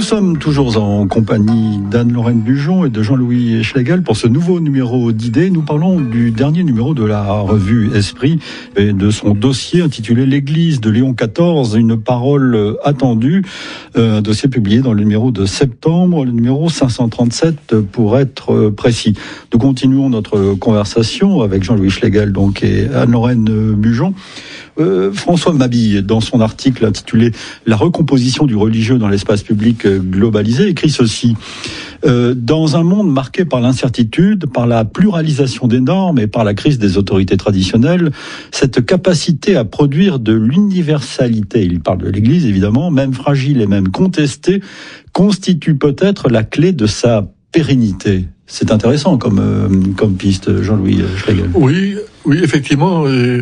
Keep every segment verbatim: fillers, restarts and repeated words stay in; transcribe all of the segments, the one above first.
sommes toujours en compagnie d'Anne-Lorraine Bujon et de Jean-Louis Schlegel pour ce nouveau numéro d'Idées. Nous parlons du dernier numéro de la revue Esprit et de son dossier intitulé L'Église de Léon quatorze, une parole attendue. Un dossier publié dans le numéro de septembre, le numéro cinq cent trente-sept pour être précis. Nous continuons notre conversation avec Jean-Louis Schlegel donc, et Anne-Lorraine Bujon. Euh, François Mabille, dans son article intitulé « La recomposition du religieux dans l'espace public globalisé », écrit ceci. Euh, dans un monde marqué par l'incertitude, par la pluralisation des normes et par la crise des autorités traditionnelles, cette capacité à produire de l'universalité, il parle de l'Église évidemment, même fragile et même contestée, constitue peut-être la clé de sa pérennité. C'est intéressant comme, euh, comme piste, Jean-Louis Schlegel. Oui, oui, effectivement. Euh...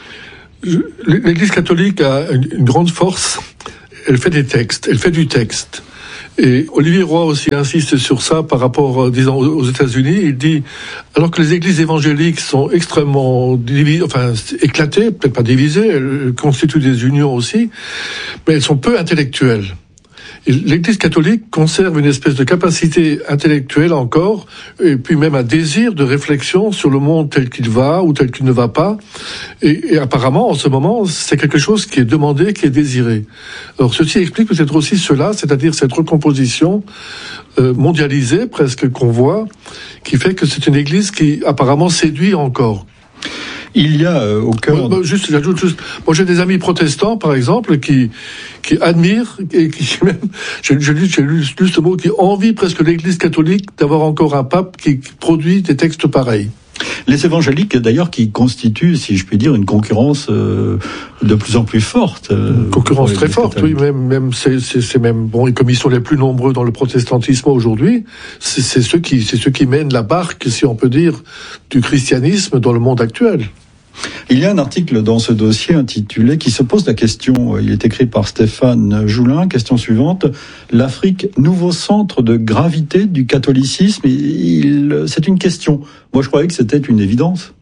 L'Église catholique a une grande force, elle fait des textes, elle fait du texte. Et Olivier Roy aussi insiste sur ça par rapport, disons, aux États-Unis. Il dit, alors que les églises évangéliques sont extrêmement divisées, enfin, éclatées, peut-être pas divisées, elles constituent des unions aussi, mais elles sont peu intellectuelles. Et l'Église catholique conserve une espèce de capacité intellectuelle encore, et puis même un désir de réflexion sur le monde tel qu'il va ou tel qu'il ne va pas. Et, et apparemment, en ce moment, c'est quelque chose qui est demandé, qui est désiré. Alors ceci explique peut-être aussi cela, c'est-à-dire cette recomposition euh, mondialisée, presque qu'on voit, qui fait que c'est une Église qui apparemment séduit encore. Il y a euh, au cœur... Moi, juste, j'ajoute juste, moi j'ai des amis protestants, par exemple, qui qui admirent, et qui même, j'ai, j'ai, lu, j'ai lu ce mot, qui envient presque l'Église catholique d'avoir encore un pape qui produit des textes pareils. Les évangéliques, d'ailleurs, qui constituent, si je puis dire, une concurrence euh, de plus en plus forte. Euh, une concurrence très forte, catholiques. Oui, même, même c'est, c'est, c'est même bon. Et comme ils sont les plus nombreux dans le protestantisme aujourd'hui, c'est, c'est ceux qui, c'est ceux qui mènent la barque, si on peut dire, du christianisme dans le monde actuel. Il y a un article dans ce dossier intitulé qui se pose la question, il est écrit par Stéphane Joulin, question suivante, l'Afrique, nouveau centre de gravité du catholicisme, il, c'est une question. Moi je croyais que c'était une évidence.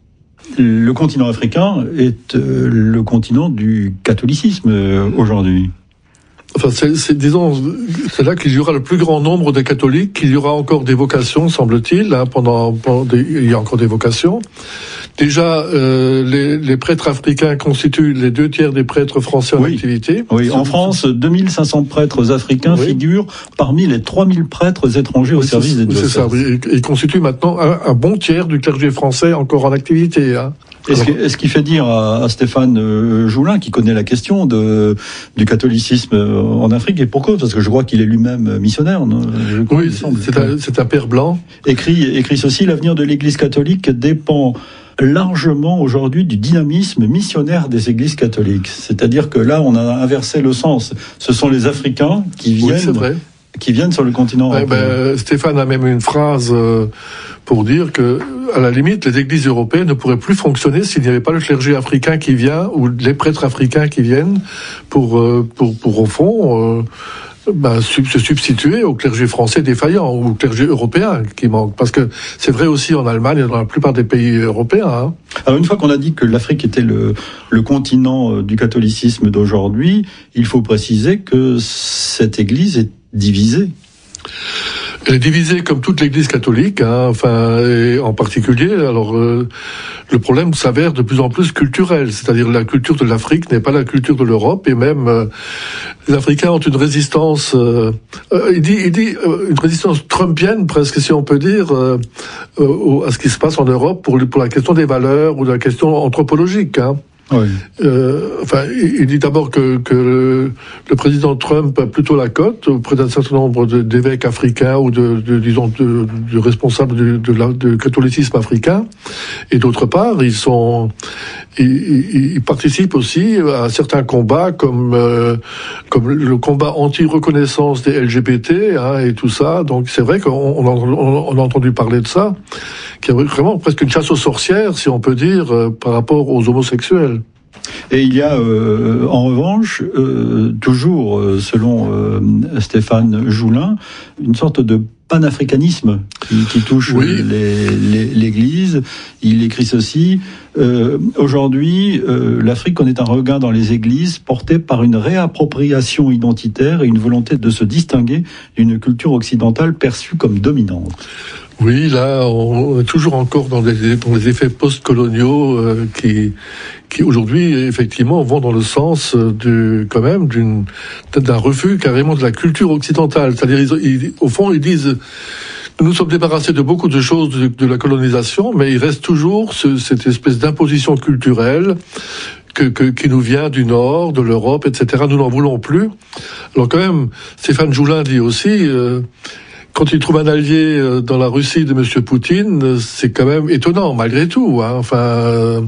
Le continent africain est euh, le continent du catholicisme euh, aujourd'hui. Enfin, c'est, c'est, disons, c'est là qu'il y aura le plus grand nombre de catholiques, qu'il y aura encore des vocations, semble-t-il, hein, pendant, pendant des, il y a encore des vocations. Déjà, euh, les, les prêtres africains constituent les deux tiers des prêtres français en oui. activité. Oui, en France, deux mille cinq cents prêtres africains oui. figurent parmi les trois mille prêtres étrangers oui, au service des diocèses. C'est ça, oui. Ils constituent maintenant un, un bon tiers du clergé français encore en activité, hein. Est-ce, que, est-ce qu'il fait dire à, à Stéphane Joulin, qui connaît la question de, du catholicisme en Afrique, et pourquoi ? Parce que je crois qu'il est lui-même missionnaire. Non je crois, oui, c'est un, c'est un père blanc. Écrit, écrit ceci, l'avenir de l'Église catholique dépend largement aujourd'hui du dynamisme missionnaire des églises catholiques. C'est-à-dire que là, on a inversé le sens. Ce sont les Africains qui viennent... Oui, c'est vrai. qui viennent sur le continent. Ouais, ben, Stéphane a même une phrase euh, pour dire que, à la limite, les églises européennes ne pourraient plus fonctionner s'il n'y avait pas le clergé africain qui vient ou les prêtres africains qui viennent pour, euh, pour, pour au fond, euh, ben, sub- se substituer au clergé français défaillant ou au clergé européen qui manque. Parce que c'est vrai aussi en Allemagne et dans la plupart des pays européens. Hein. Alors une fois qu'on a dit que l'Afrique était le, le continent du catholicisme d'aujourd'hui, il faut préciser que cette église est divisée. Elle est divisée comme toute l'Église catholique, hein, enfin, et en particulier. Alors, euh, le problème s'avère de plus en plus culturel, c'est-à-dire la culture de l'Afrique n'est pas la culture de l'Europe, et même euh, les Africains ont une résistance. Euh, euh, il dit, il dit euh, une résistance trumpienne presque, si on peut dire, euh, euh, à ce qui se passe en Europe pour pour la question des valeurs ou de la question anthropologique. Hein. Oui. Euh, enfin, il dit d'abord que, que le, le président Trump a plutôt la cote auprès d'un certain nombre de, d'évêques africains ou de, de disons, de, de responsables du de, de, de catholicisme africain. Et d'autre part, ils sont, ils, ils, ils participent aussi à certains combats comme euh, comme le combat anti-reconnaissance des L G B T, hein, et tout ça. Donc c'est vrai qu'on on a, on a entendu parler de ça, qu'il y a vraiment presque une chasse aux sorcières, si on peut dire, euh, par rapport aux homosexuels. Et il y a, euh, en revanche, euh, toujours, euh, selon euh, Stéphane Joulin, une sorte de panafricanisme qui, qui touche oui. les, les, l'Église. Il écrit ceci. Euh, aujourd'hui, euh, l'Afrique connaît un regain dans les églises porté par une réappropriation identitaire et une volonté de se distinguer d'une culture occidentale perçue comme dominante. Oui, là, on est toujours encore dans les, dans les effets post-coloniaux euh, qui, qui aujourd'hui, effectivement, vont dans le sens du, quand même, d'une, d'un refus carrément de la culture occidentale. C'est-à-dire, ils, ils, au fond, ils disent, nous nous sommes débarrassés de beaucoup de choses de, de la colonisation, mais il reste toujours ce, cette espèce d'imposition culturelle que, que, qui nous vient du Nord, de l'Europe, et cetera. Nous n'en voulons plus. Alors quand même, Stéphane Joulin dit aussi... Euh, Quand il trouve un allié dans la Russie de Monsieur Poutine, c'est quand même étonnant malgré tout. Hein. Enfin, euh,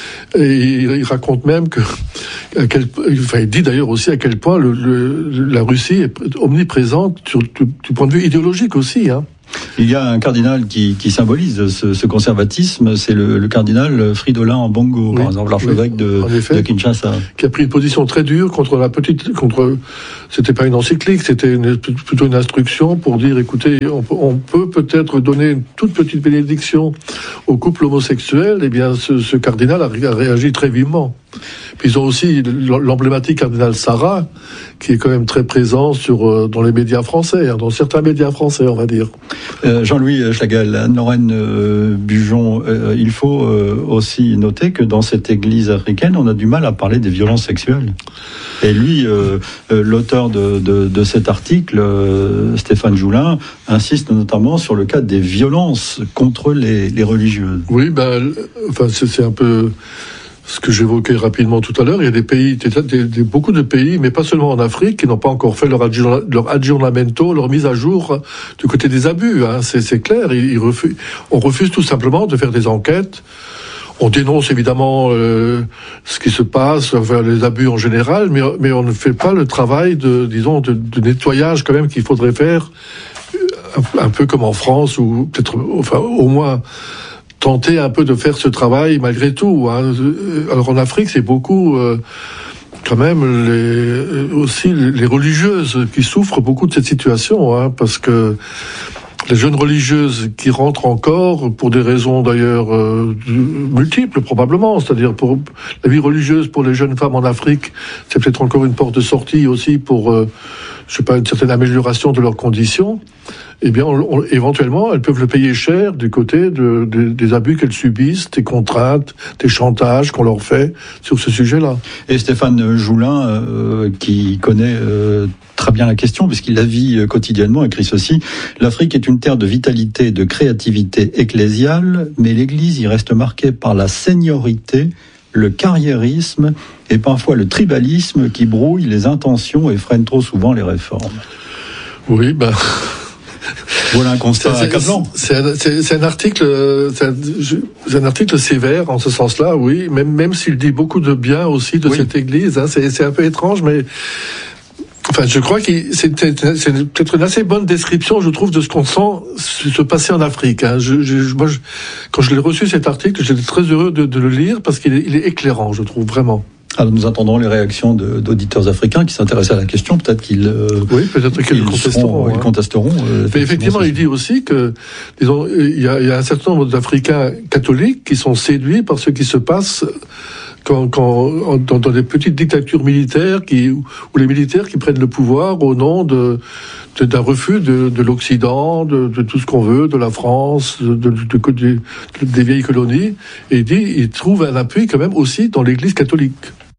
et il, il raconte même que, à quel, enfin, il dit d'ailleurs aussi à quel point le, le, la Russie est omniprésente sur, du, du point de vue idéologique aussi. Hein. Il y a un cardinal qui, qui symbolise ce, ce conservatisme, c'est le, le cardinal Fridolin Ambongo, oui, par exemple, l'archevêque oui, de, de Kinshasa. Qui a pris une position très dure contre la petite, contre, c'était pas une encyclique, c'était une, plutôt une instruction pour dire, écoutez, on, on peut peut-être donner une toute petite bénédiction au couple homosexuel. Eh bien, ce, ce cardinal a, a réagi très vivement. Puis ils ont aussi l'emblématique cardinal Sarah, qui est quand même très présent sur, dans les médias français, hein, dans certains médias français, on va dire. Euh, Jean-Louis Schlagel, Anne-Lorraine euh, Bujon, euh, il faut euh, aussi noter que dans cette église africaine, on a du mal à parler des violences sexuelles. Et lui, euh, euh, l'auteur de, de, de cet article, euh, Stéphane Joulin, insiste notamment sur le cas des violences contre les, les religieuses. Oui, ben, enfin, c'est, c'est un peu... ce que j'évoquais rapidement tout à l'heure, il y a des pays, des, des, des, beaucoup de pays, mais pas seulement en Afrique, qui n'ont pas encore fait leur, adjourna, leur aggiornamento, leur mise à jour du côté des abus. Hein. C'est, c'est clair, ils, ils refusent, on refuse tout simplement de faire des enquêtes. On dénonce évidemment euh, ce qui se passe, enfin, les abus en général, mais, mais on ne fait pas le travail de, disons, de, de nettoyage quand même qu'il faudrait faire, un, un peu comme en France, ou peut-être, enfin, au moins... tenter un peu de faire ce travail malgré tout. Hein. Alors en Afrique, c'est beaucoup, euh, quand même, les, aussi les religieuses qui souffrent beaucoup de cette situation, hein, parce que les jeunes religieuses qui rentrent encore, pour des raisons d'ailleurs euh, multiples probablement, c'est-à-dire pour la vie religieuse pour les jeunes femmes en Afrique, c'est peut-être encore une porte de sortie aussi pour, euh, je sais pas, une certaine amélioration de leurs conditions. Eh bien, on, on, éventuellement, elles peuvent le payer cher du côté de, de, des abus qu'elles subissent, des contraintes, des chantages qu'on leur fait sur ce sujet-là. Et Stéphane Joulin, euh, qui connaît euh, très bien la question, puisqu'il la vit quotidiennement, écrit ceci: l'Afrique est une terre de vitalité et de créativité ecclésiale, mais l'Église y reste marquée par la seniorité, le carriérisme et parfois le tribalisme qui brouillent les intentions et freinent trop souvent les réformes. Oui, ben... Voilà un constat accablant. C'est un, c'est, c'est un article, c'est un, c'est un article sévère en ce sens-là, oui. Même même s'il dit beaucoup de bien aussi de oui. cette Église, hein, c'est, c'est un peu étrange, mais enfin, je crois que c'est, c'est peut-être une assez bonne description, je trouve, de ce qu'on sent se passer en Afrique. Hein. Je, je, moi, je, quand je l'ai reçu cet article, j'étais très heureux de, de le lire parce qu'il est, il est éclairant, je trouve vraiment. Alors nous attendons les réactions de, d'auditeurs africains qui s'intéressent à la question. Peut-être qu'ils, euh, oui, peut-être qu'ils ils contesteront. Seront, hein. Ils contesteront. Euh, Mais effectivement, il dit aussi que, disons, il y a, il y a un certain nombre d'Africains catholiques qui sont séduits par ce qui se passe quand, quand dans, dans des petites dictatures militaires, qui, où les militaires qui prennent le pouvoir au nom de, de d'un refus de, de l'Occident, de, de tout ce qu'on veut, de la France, de, de, de, de, des vieilles colonies. Et il dit, il trouve un appui quand même aussi dans l'Église catholique.